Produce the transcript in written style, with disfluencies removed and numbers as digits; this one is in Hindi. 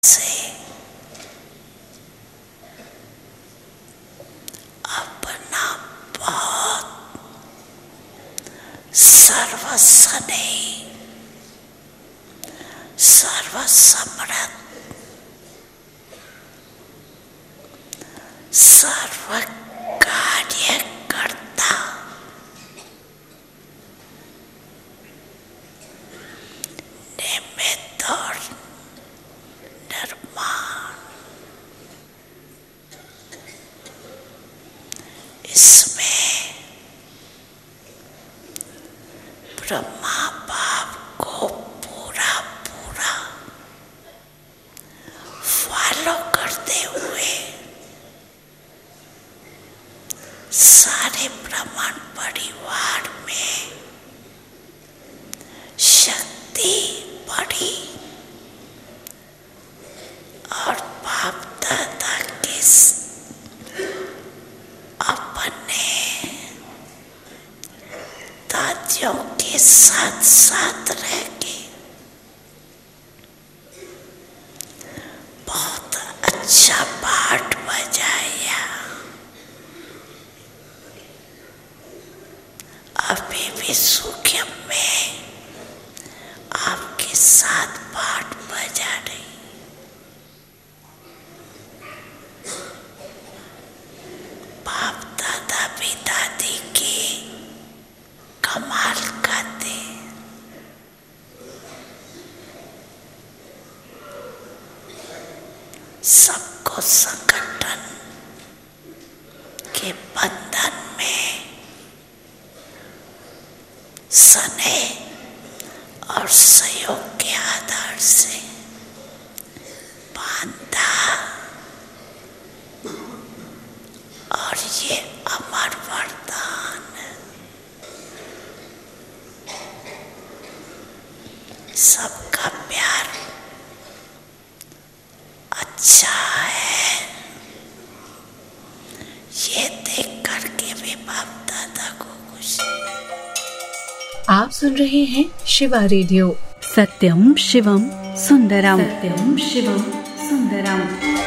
से अपना बहुत सर्वस्व नहीं, सर्वसमर्थ, सर्व कार्य करता, निमित्त और निर्माण, इसमें ब्रह्मा बाप को पूरा पूरा फॉलो करते हुए सारे ब्राह्मण परिवार में शक्ति बढ़ी और बाप दादा के अपने दादियों के साथ साथ रह के बहुत अच्छा पाठ बजाया। अभी भी सुखम में आपके साथ पाठ बजा रही। बाप दादा भी दादी की कमाल गाते। सबको संगठन के बंधन में स्नेह और सहयोग के आधार से बांधा और ये अमर वरदान सबका प्यार अच्छा है, ये देख करके भी बाप दादा को खुशी। आप सुन रहे हैं शिवा रेडियो। सत्यम शिवम सुंदरम, सत्यम शिवम सुंदरम।